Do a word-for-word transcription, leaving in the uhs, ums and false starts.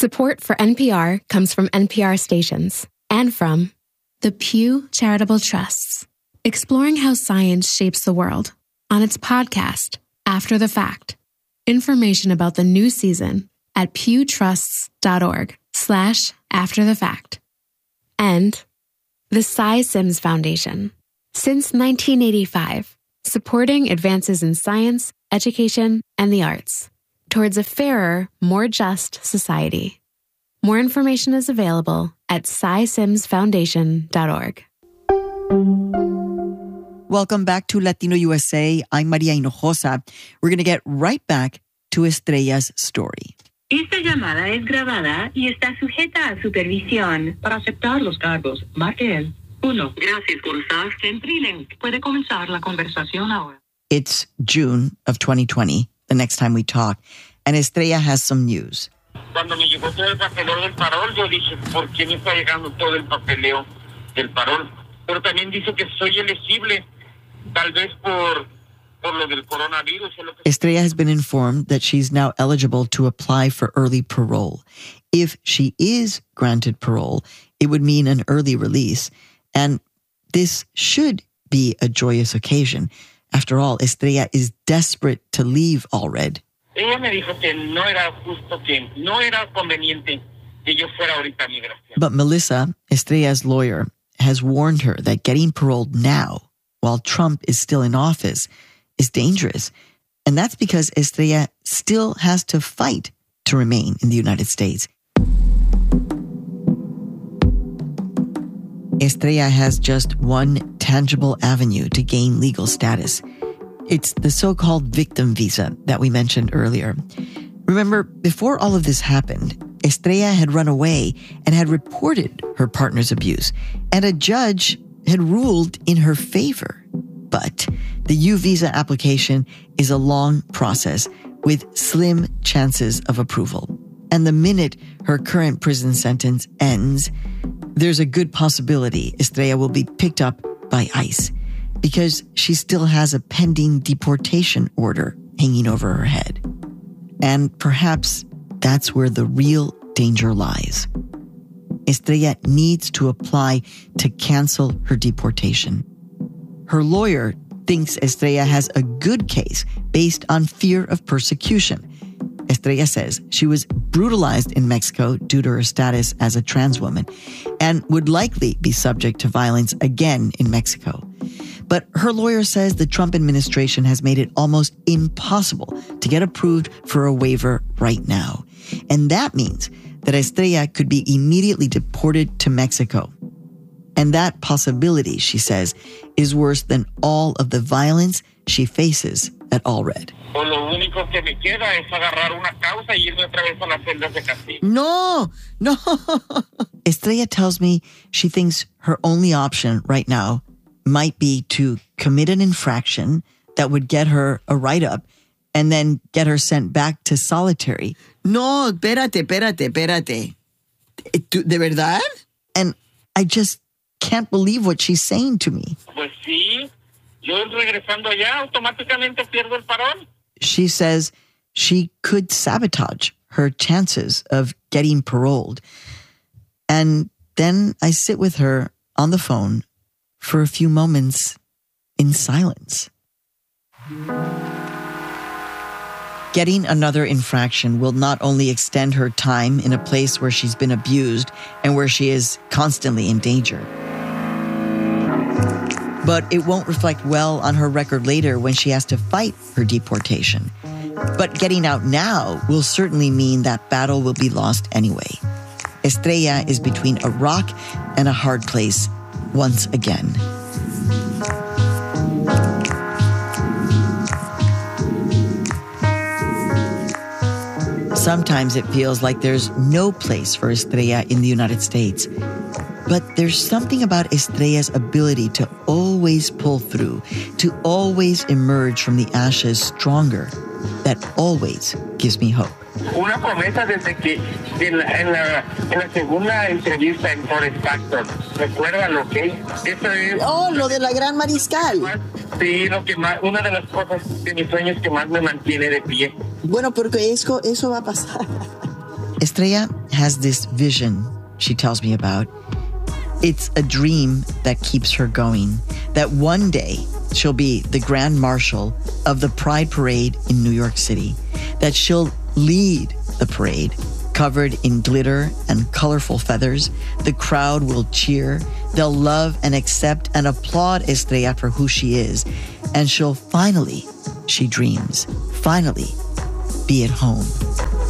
Support for N P R comes from N P R stations and from the Pew Charitable Trusts, exploring how science shapes the world on its podcast, After the Fact. Information about the new season at pewtrusts.org slash after the fact. And the Cy Sims Foundation. Since nineteen eighty-five, supporting advances in science, education, and the arts towards a fairer, more just society. More information is available at cy sims foundation dot org. Welcome back to Latino U S A. I'm Maria Hinojosa. We're going to get right back to Estrella's story. Esta llamada es grabada y está sujeta a supervisión. Para aceptar los cargos, marque el uno. Gracias por usar Centrilink. Puede comenzar la conversación ahora. It's June of twenty twenty, the next time we talk, and Estrella has some news. Cuando me llegó todo el papeleo del parol, yo dije, ¿por qué me está llegando todo el papeleo del parol? Pero también dice que soy elegible, tal vez por, por lo del coronavirus. O lo que... Estrella has been informed that she's now eligible to apply for early parole. If she is granted parole, it would mean an early release. And this should be a joyous occasion. After all, Estrella is desperate to leave Allred. Ella me dijo que no era justo, que no era conveniente que yo fuera ahorita a migración. But Melissa, Estrella's lawyer, has warned her that getting paroled now, while Trump is still in office, is dangerous. And that's because Estrella still has to fight to remain in the United States. Estrella has just one tangible avenue to gain legal status. It's the so-called victim visa that we mentioned earlier. Remember, before all of this happened, Estrella had run away and had reported her partner's abuse, and a judge had ruled in her favor. But the U visa application is a long process with slim chances of approval. And the minute her current prison sentence ends, there's a good possibility Estrella will be picked up by ICE because she still has a pending deportation order hanging over her head. And perhaps that's where the real danger lies. Estrella needs to apply to cancel her deportation. Her lawyer thinks Estrella has a good case based on fear of persecution. Estrella says she was brutalized in Mexico due to her status as a trans woman and would likely be subject to violence again in Mexico. But her lawyer says the Trump administration has made it almost impossible to get approved for a waiver right now. And that means that Estrella could be immediately deported to Mexico. And that possibility, she says, is worse than all of the violence she faces at Allred. No, no. Estrella tells me she thinks her only option right now might be to commit an infraction that would get her a write-up and then get her sent back to solitary. No, espérate, espérate, espérate. ¿De verdad? And I just can't believe what she's saying to me. Pues sí, yo regresando allá automáticamente pierdo el parón. She says she could sabotage her chances of getting paroled. And then I sit with her on the phone for a few moments in silence. Getting another infraction will not only extend her time in a place where she's been abused and where she is constantly in danger, but it won't reflect well on her record later when she has to fight her deportation. But getting out now will certainly mean that battle will be lost anyway. Estrella is between a rock and a hard place once again. Sometimes it feels like there's no place for Estrella in the United States. But there's something about Estrella's ability to always pull through, to always emerge from the ashes stronger, that always gives me hope. Una promesa desde que en la, en la, en la segunda entrevista en Forest Factor. Recuérdalo, ¿ok? Eso es... Oh, lo de la Gran Mariscal. Sí, lo que más, una de las cosas de mis sueños que más me mantiene de pie. Bueno, porque eso, eso va a pasar. Estrella has this vision she tells me about. It's a dream that keeps her going, that one day she'll be the Grand Marshal of the Pride Parade in New York City, that she'll lead the parade covered in glitter and colorful feathers. The crowd will cheer. They'll love and accept and applaud Estrella for who she is. And she'll finally, she dreams, finally be at home.